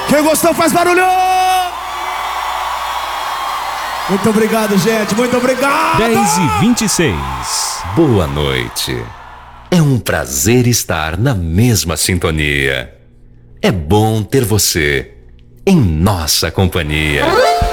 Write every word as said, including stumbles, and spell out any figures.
Quem gostou faz barulho! Muito obrigado, gente, muito obrigado! dez e vinte e seis. Boa noite. É um prazer estar na mesma sintonia. É bom ter você em nossa companhia.